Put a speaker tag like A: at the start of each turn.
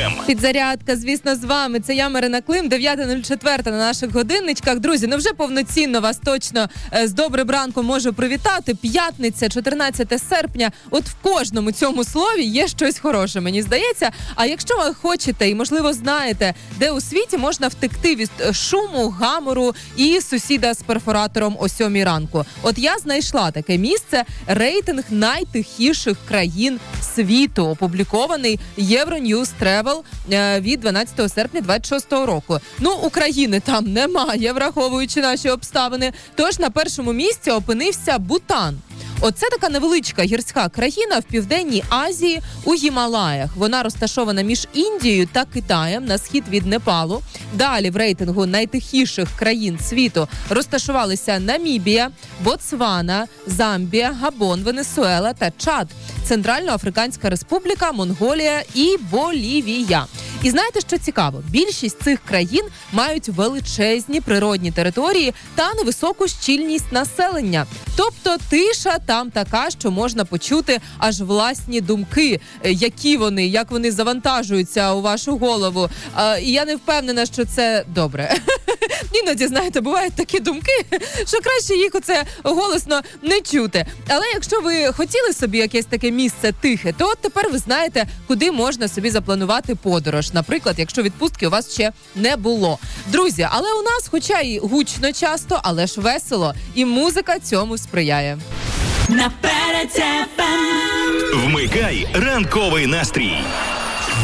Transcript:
A: Підзарядка, звісно, з вами. Це я, Марина Клим, 9:04 на наших годинничках. Друзі, ну вже повноцінно вас точно з добрим ранком можу привітати. П'ятниця, 14 серпня. От в кожному цьому слові є щось хороше, мені здається. А якщо ви хочете і, можливо, знаєте, де у світі можна втекти від шуму, гамору і сусіда з перфоратором о 7 ранку. От я знайшла таке місце. Рейтинг найтихіших країн світу, опублікований Euronews Travel від 12 серпня 26 року. Ну, України там немає, враховуючи наші обставини. Тож на першому місці опинився Бутан. Оце така невеличка гірська країна в Південній Азії у Гімалаях. Вона розташована між Індією та Китаєм на схід від Непалу. Далі в рейтингу найтихіших країн світу розташувалися Намібія, Ботсвана, Замбія, Габон, Венесуела та Чад, Центральноафриканська Республіка, Монголія і Болівія. І знаєте, що цікаво? Більшість цих країн мають величезні природні території та невисоку щільність населення. Тобто тиша там така, що можна почути аж власні думки, як вони завантажуються у вашу голову. І я не впевнена, що це добре. Іноді, знаєте, бувають такі думки, що краще їх оце голосно не чути. Але якщо ви хотіли собі якесь таке місце тихе, то от тепер ви знаєте, куди можна собі запланувати подорож. Наприклад, якщо відпустки у вас ще не було. Друзі, але у нас, хоча і гучно часто, але ж весело. І музика цьому сприяє.
B: Вмикай ранковий настрій.